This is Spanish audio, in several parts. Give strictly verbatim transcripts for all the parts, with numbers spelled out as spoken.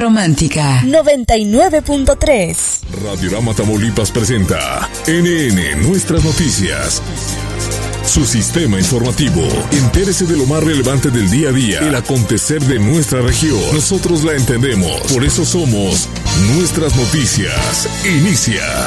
Romántica noventa y nueve punto tres. Radiorama Tamaulipas presenta N N Nuestras Noticias. Su sistema informativo. Entérese de lo más relevante del día a día, el acontecer de nuestra región. Nosotros la entendemos, por eso somos Nuestras Noticias. Inician.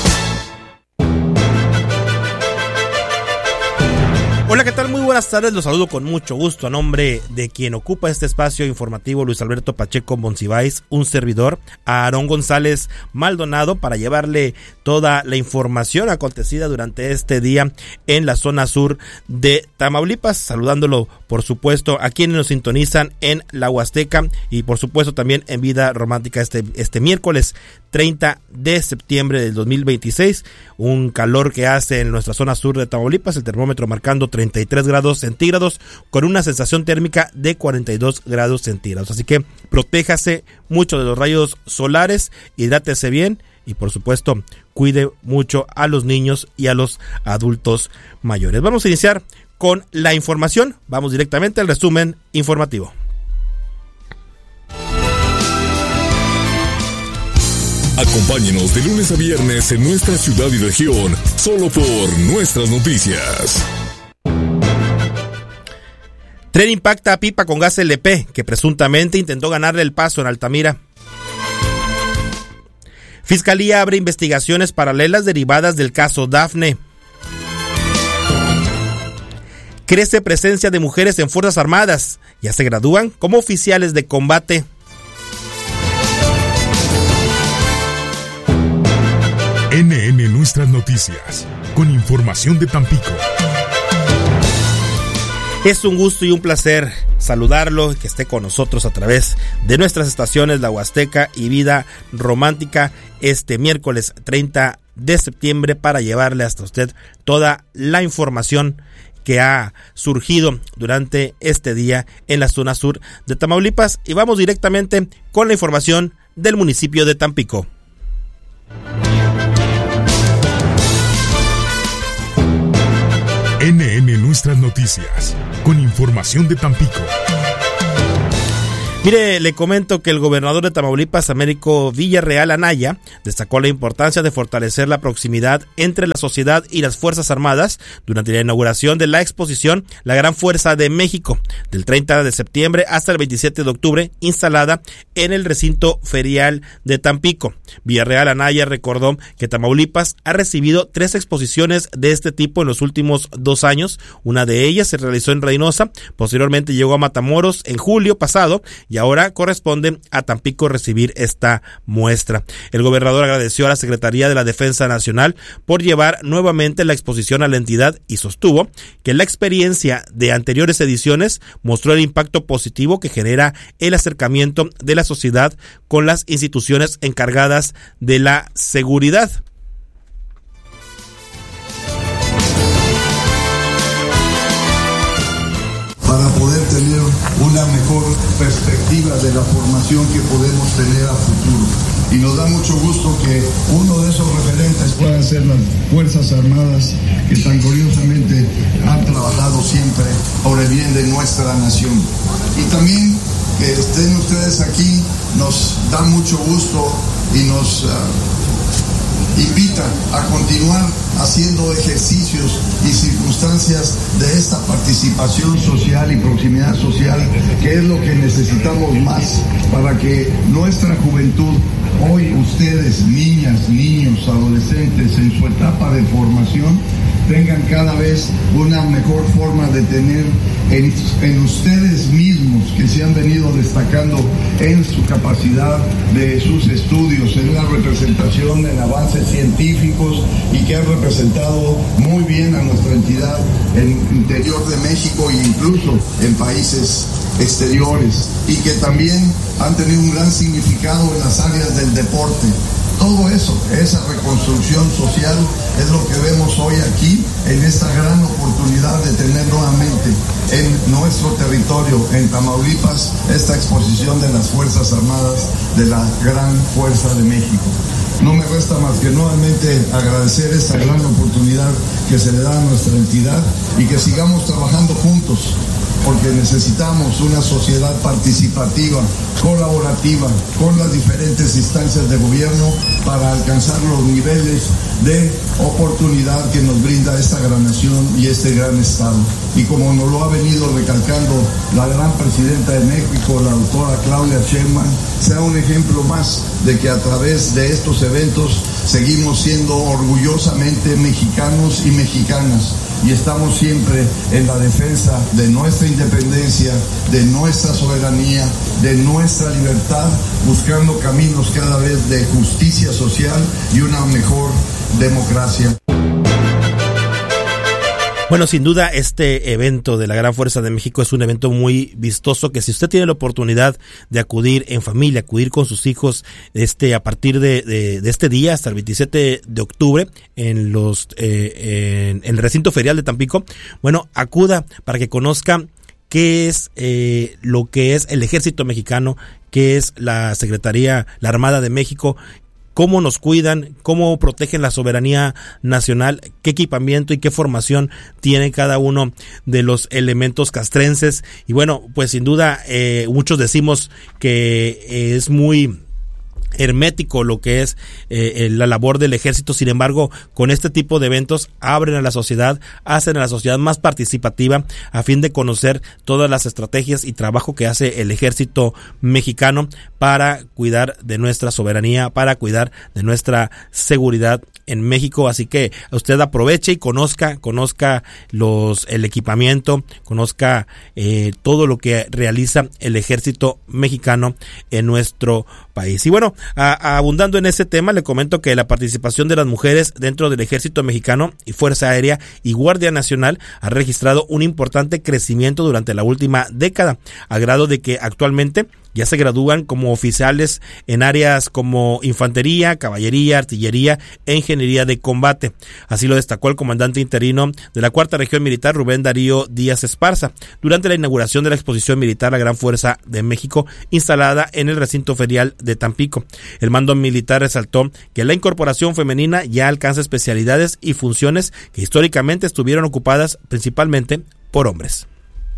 Hola, ¿qué tal? Muy buenas tardes, los saludo con mucho gusto a nombre de quien ocupa este espacio informativo, Luis Alberto Pacheco Monsiváis, un servidor, a Aarón González Maldonado, para llevarle toda la información acontecida durante este día en la zona sur de Tamaulipas, saludándolo por supuesto a quienes nos sintonizan en la Huasteca y por supuesto también en Vida Romántica este, este miércoles treinta de septiembre del dos mil veintiséis, un calor que hace en nuestra zona sur de Tamaulipas, el termómetro marcando treinta y tres grados centígrados con una sensación térmica de cuarenta y dos grados centígrados, así que protéjase mucho de los rayos solares, hidrátese bien y por supuesto cuide mucho a los niños y a los adultos mayores. Vamos a iniciar con la información, vamos directamente al resumen informativo. Acompáñenos de lunes a viernes en nuestra ciudad y región, solo por Nuestras Noticias. Tren impacta a pipa con gas L P, que presuntamente intentó ganarle el paso en Altamira. Fiscalía abre investigaciones paralelas derivadas del caso Dafne. Crece presencia de mujeres en Fuerzas Armadas, ya se gradúan como oficiales de combate. N N Nuestras Noticias, con información de Tampico. Es un gusto y un placer saludarlo y que esté con nosotros a través de nuestras estaciones La Huasteca y Vida Romántica este miércoles treinta de septiembre para llevarle hasta usted toda la información que ha surgido durante este día en la zona sur de Tamaulipas, y vamos directamente con la información del municipio de Tampico. N N Nuestras Noticias, con información de Tampico. Mire, le comento que el gobernador de Tamaulipas, Américo Villarreal Anaya, destacó la importancia de fortalecer la proximidad entre la sociedad y las Fuerzas Armadas durante la inauguración de la exposición La Gran Fuerza de México, del treinta de septiembre hasta el veintisiete de octubre, instalada en el recinto ferial de Tampico. Villarreal Anaya recordó que Tamaulipas ha recibido tres exposiciones de este tipo en los últimos dos años. Una de ellas se realizó en Reynosa, posteriormente llegó a Matamoros en julio pasado, y ahora corresponde a Tampico recibir esta muestra. El gobernador agradeció a la Secretaría de la Defensa Nacional por llevar nuevamente la exposición a la entidad y sostuvo que la experiencia de anteriores ediciones mostró el impacto positivo que genera el acercamiento de la sociedad con las instituciones encargadas de la seguridad. Para poder tener una mejor perspectiva de la formación que podemos tener a futuro. Y nos da mucho gusto que uno de esos referentes puedan ser las Fuerzas Armadas, que tan curiosamente han trabajado siempre por el bien de nuestra nación. Y también que estén ustedes aquí nos da mucho gusto y nos uh, invita a continuar haciendo ejercicios y circunstancias de esta participación social y proximidad social, que es lo que necesitamos más para que nuestra juventud, hoy ustedes, niñas, niños, adolescentes, en su etapa de formación, tengan cada vez una mejor forma de tener en, en ustedes mismos, que se han venido destacando en su capacidad de sus estudios, en la representación en avances científicos, y que han representado muy bien a nuestra entidad en el interior de México e incluso en países exteriores, y que también han tenido un gran significado en las áreas del deporte. Todo eso, esa reconstrucción social, es lo que vemos hoy aquí en esta gran oportunidad de tener nuevamente en nuestro territorio, en Tamaulipas, esta exposición de las Fuerzas Armadas de la Gran Fuerza de México. No me resta más que nuevamente agradecer esta gran oportunidad que se le da a nuestra entidad y que sigamos trabajando juntos porque necesitamos una sociedad participativa, colaborativa, con las diferentes instancias de gobierno para alcanzar los niveles de oportunidad que nos brinda esta gran nación y este gran Estado. Y como nos lo ha venido recalcando la gran presidenta de México, la doctora Claudia Sheinbaum, sea un ejemplo más de que a través de estos eventos seguimos siendo orgullosamente mexicanos y mexicanas, y estamos siempre en la defensa de nuestra independencia, de nuestra soberanía, de nuestra libertad, buscando caminos cada vez de justicia social y una mejor democracia. Bueno, sin duda este evento de la Gran Fuerza de México es un evento muy vistoso que si usted tiene la oportunidad de acudir en familia, acudir con sus hijos este a partir de, de, de este día hasta el veintisiete de octubre en los eh, en, en el recinto ferial de Tampico, bueno, acuda para que conozca qué es eh, lo que es el Ejército Mexicano, qué es la Secretaría, la Armada de México, cómo nos cuidan, cómo protegen la soberanía nacional, qué equipamiento y qué formación tiene cada uno de los elementos castrenses. Y bueno, pues sin duda eh, muchos decimos que eh, es muy hermético lo que es eh, la labor del ejército. Sin embargo, con este tipo de eventos abren a la sociedad, hacen a la sociedad más participativa a fin de conocer todas las estrategias y trabajo que hace el ejército mexicano para cuidar de nuestra soberanía, para cuidar de nuestra seguridad en México. Así que usted aproveche y conozca, conozca los el equipamiento, conozca eh, todo lo que realiza el ejército mexicano en nuestro país. Y bueno, a, a, abundando en ese tema, le comento que la participación de las mujeres dentro del ejército mexicano y Fuerza Aérea y Guardia Nacional ha registrado un importante crecimiento durante la última década, a grado de que actualmente ya se gradúan como oficiales en áreas como infantería, caballería, artillería e ingeniería de combate. Así lo destacó el comandante interino de la Cuarta Región Militar, Rubén Darío Díaz Esparza, durante la inauguración de la exposición militar La Gran Fuerza de México, instalada en el recinto ferial de Tampico. El mando militar resaltó que la incorporación femenina ya alcanza especialidades y funciones que históricamente estuvieron ocupadas principalmente por hombres.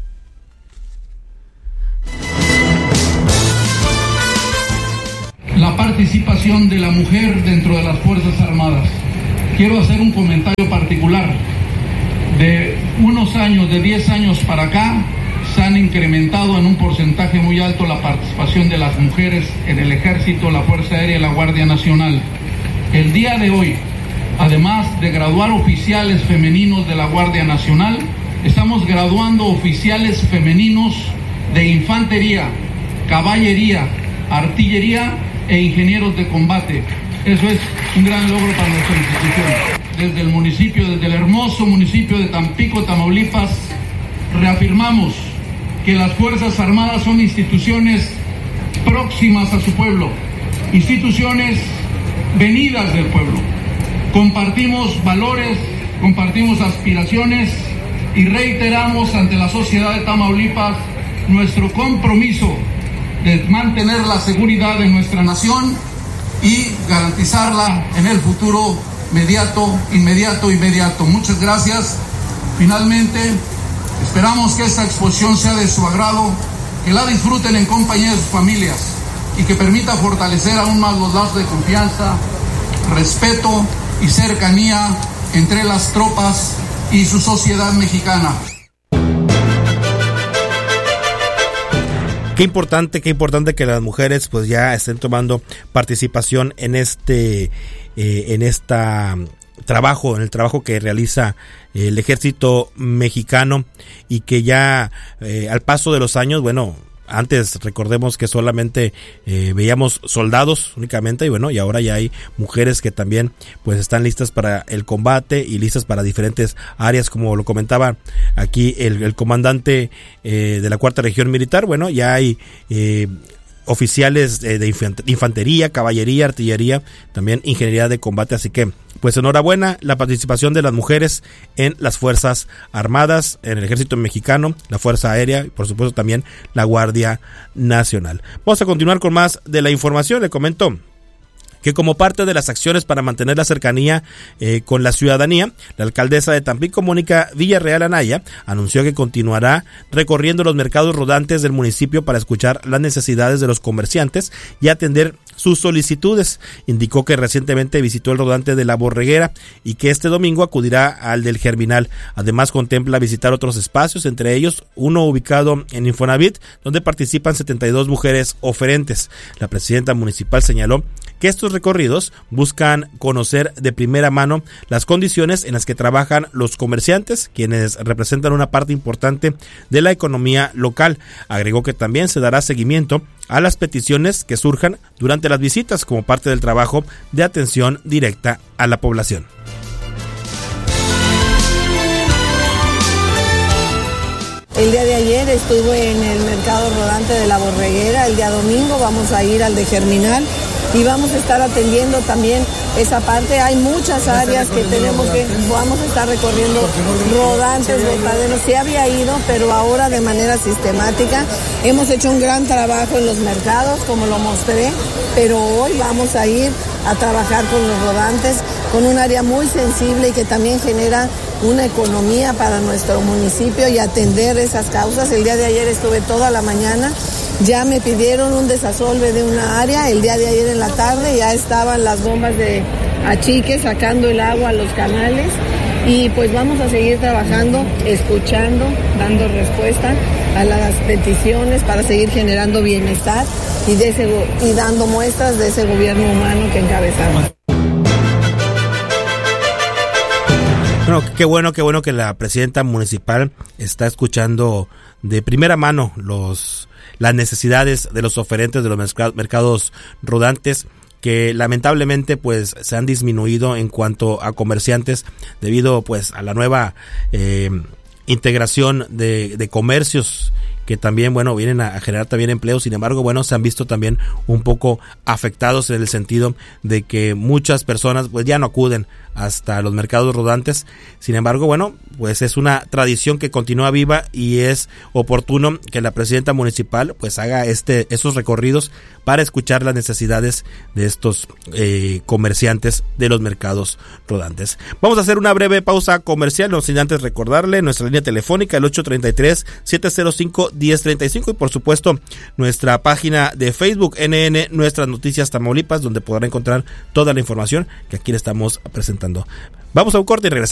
La participación de la mujer dentro de las Fuerzas Armadas. Quiero hacer un comentario particular. De unos años, de diez años para acá, se han incrementado en un porcentaje muy alto la participación de las mujeres en el Ejército, la Fuerza Aérea y la Guardia Nacional. El día de hoy, además de graduar oficiales femeninos de la Guardia Nacional, estamos graduando oficiales femeninos de infantería, caballería, artillería e ingenieros de combate. Eso es un gran logro para nuestra institución. Desde el municipio, desde el hermoso municipio de Tampico, Tamaulipas, reafirmamos que las Fuerzas Armadas son instituciones próximas a su pueblo, instituciones venidas del pueblo. Compartimos valores, compartimos aspiraciones y reiteramos ante la sociedad de Tamaulipas nuestro compromiso de mantener la seguridad de nuestra nación y garantizarla en el futuro inmediato, inmediato, inmediato. Muchas gracias. Finalmente, esperamos que esta exposición sea de su agrado, que la disfruten en compañía de sus familias y que permita fortalecer aún más los lazos de confianza, respeto y cercanía entre las tropas y su sociedad mexicana. Qué importante, qué importante que las mujeres pues ya estén tomando participación en este, eh, en esta trabajo, en el trabajo que realiza el Ejército Mexicano y que ya eh, al paso de los años, bueno, antes recordemos que solamente eh, veíamos soldados únicamente y bueno, y ahora ya hay mujeres que también pues están listas para el combate y listas para diferentes áreas, como lo comentaba aquí el, el comandante eh, de la Cuarta Región Militar. Bueno, ya hay eh, oficiales de, de infantería, caballería, artillería, también ingeniería de combate, así que pues enhorabuena la participación de las mujeres en las Fuerzas Armadas, en el Ejército Mexicano, la Fuerza Aérea y por supuesto también la Guardia Nacional. Vamos a continuar con más de la información. Le comento que como parte de las acciones para mantener la cercanía eh, con la ciudadanía, la alcaldesa de Tampico, Mónica Villarreal Anaya, anunció que continuará recorriendo los mercados rodantes del municipio para escuchar las necesidades de los comerciantes y atender sus solicitudes. Indicó que recientemente visitó el rodante de La Borreguera y que este domingo acudirá al del Germinal. Además, contempla visitar otros espacios, entre ellos uno ubicado en Infonavit, donde participan setenta y dos mujeres oferentes. La presidenta municipal señaló que estos recorridos buscan conocer de primera mano las condiciones en las que trabajan los comerciantes, quienes representan una parte importante de la economía local. Agregó que también se dará seguimiento a las peticiones que surjan durante las visitas como parte del trabajo de atención directa a la población. El día de ayer estuve en el mercado rodante de La Borreguera, el día domingo vamos a ir al de Germinal y vamos a estar atendiendo también esa parte. Hay muchas áreas que tenemos que, vamos a estar recorriendo rodantes, botaderos. Sí había ido, pero ahora de manera sistemática. Hemos hecho un gran trabajo en los mercados, como lo mostré, pero hoy vamos a ir a trabajar con los rodantes, con un área muy sensible y que también genera una economía para nuestro municipio y atender esas causas. El día de ayer estuve toda la mañana, ya me pidieron un desasolve de una área, el día de ayer en la tarde ya estaban las bombas de achique sacando el agua a los canales y pues vamos a seguir trabajando, escuchando, dando respuesta a las peticiones para seguir generando bienestar y, de ese, y dando muestras de ese gobierno humano que encabezamos. Bueno, qué bueno, qué bueno que la presidenta municipal está escuchando de primera mano los las necesidades de los oferentes de los mercados rodantes, que lamentablemente pues se han disminuido en cuanto a comerciantes debido pues a la nueva eh, integración de, de comercios que también, bueno, vienen a generar también empleo. Sin embargo, bueno, se han visto también un poco afectados en el sentido de que muchas personas pues ya no acuden hasta los mercados rodantes. Sin embargo, bueno, pues es una tradición que continúa viva y es oportuno que la presidenta municipal pues haga este esos recorridos para escuchar las necesidades de estos eh, comerciantes de los mercados rodantes. Vamos a hacer una breve pausa comercial, no sin antes recordarle nuestra línea telefónica, el ocho treinta y tres, siete cero cinco, diez treinta y cinco, y por supuesto nuestra página de Facebook N N Nuestras Noticias Tamaulipas, donde podrá encontrar toda la información que aquí le estamos presentando. Vamos a un corte y regresamos.